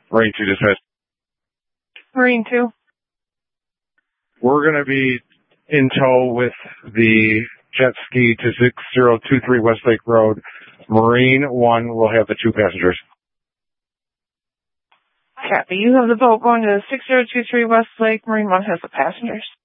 Marine 2 dispatch. Marine 2. We're going to be in tow with the jet ski to 6023 Westlake Road. Marine 1 will have the 2 passengers. Copy. You have the boat going to 6023 Westlake. Marine 1 has the passengers.